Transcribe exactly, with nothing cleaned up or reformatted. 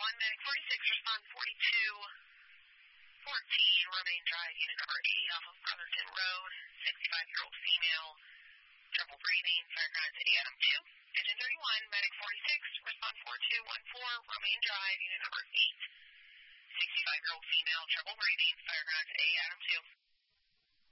one, medic forty-six, respond forty-two fourteen, remain drive, unit number eight off of Brotherton Road, sixty-five-year-old female, trouble breathing, fire ground to Adam two. Engine thirty-one, medic forty-six, respond four two one four, remain drive, unit number eight, sixty-five-year-old female, trouble breathing, fire ground to Adam two.